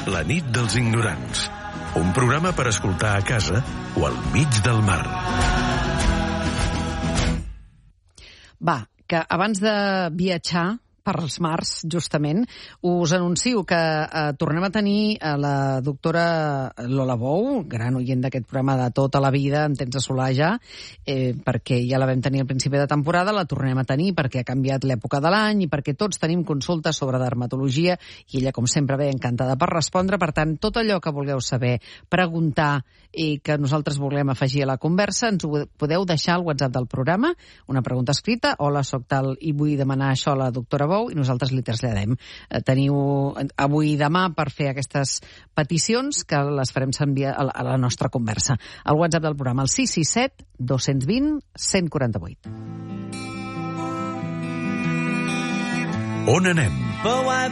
La nit dels ignorants. Un programa per escoltar a casa o al mig del mar. Va, que abans de viatjar per als mars, justament, us anuncio que tornem a tenir la doctora Lola Bou, gran oient d'aquest programa de tota la vida, en temps de solar ja, perquè ja la vam tenir al principi de temporada, la tornem a tenir perquè ha canviat l'època de l'any i perquè tots tenim consultes sobre dermatologia i ella, com sempre, ve encantada per respondre. Per tant, tot allò que vulgueu saber, preguntar i que nosaltres volem afegir a la conversa, ens ho podeu deixar al WhatsApp del programa, una pregunta escrita: hola, soc tal i vull demanar això a la doctora Bou, i nosaltres li traslladem. Teniu avui i demà per fer aquestes peticions que les farem servir a la nostra conversa. El WhatsApp del programa, el 667 220 148. On anem?